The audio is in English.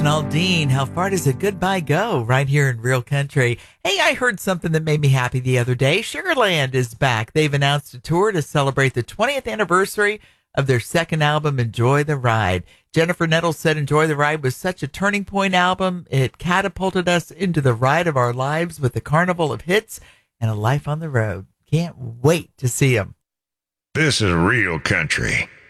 and Aldine, how far does a goodbye go right here in Real Country? Hey, I heard something that made me happy the other day. Sugarland is back. They've announced a tour to celebrate the 20th anniversary of their second album, Enjoy the Ride. Jennifer Nettles said Enjoy the Ride was such a turning point album. It catapulted us into the ride of our lives with a carnival of hits and a life on the road. Can't wait to see them. This is Real Country.